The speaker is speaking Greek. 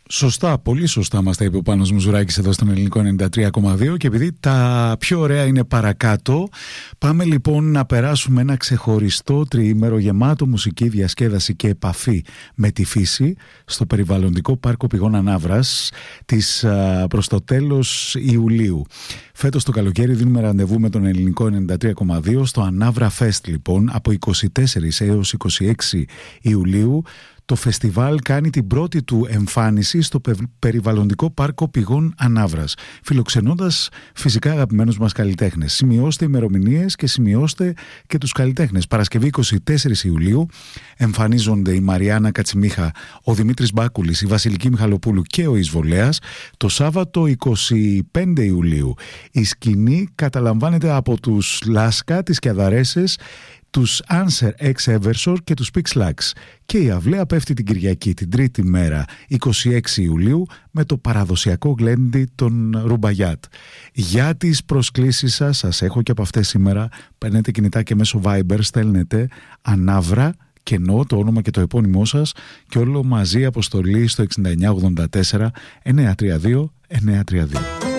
Σωστά, πολύ σωστά μας τα είπε ο Πάνος Μουζουράκης εδώ στον Ελληνικό 93,2 και επειδή τα πιο ωραία είναι παρακάτω, πάμε λοιπόν να περάσουμε ένα ξεχωριστό τριήμερο γεμάτο μουσική, διασκέδαση και επαφή με τη φύση στο περιβαλλοντικό πάρκο Πηγών Ανάβρας προς το τέλος Ιουλίου. Φέτος το καλοκαίρι δίνουμε ραντεβού με τον Ελληνικό 93,2 στο Ανάβρα Fest λοιπόν από 24 έως 26 Ιουλίου. Το φεστιβάλ κάνει την πρώτη του εμφάνιση στο περιβαλλοντικό πάρκο Πηγών Ανάβρας, φιλοξενώντας φυσικά αγαπημένους μας καλλιτέχνες. Σημειώστε ημερομηνίες και σημειώστε και τους καλλιτέχνες. Παρασκευή 24 Ιουλίου εμφανίζονται η Μαριάννα Κατσιμίχα, ο Δημήτρης Μπάκουλης, η Βασιλική Μιχαλοπούλου και ο Ισβολέας. Το Σάββατο 25 Ιουλίου η σκηνή καταλαμβάνεται από τους Λάσκα, τις Κιαδαρέσες, τους Answer X Eversor και τους Pixlax. Και η αυλαία πέφτει την Κυριακή, την τρίτη μέρα, 26 Ιουλίου, με το παραδοσιακό γλέντι των Ρουμπαγιάτ. Για τις προσκλήσεις σας έχω και από αυτές σήμερα. Παίρνετε κινητά και μέσω Viber, στέλνετε Ανάβρα, κενό, το όνομα και το επώνυμό σας και όλο μαζί αποστολή στο 6984 932 932.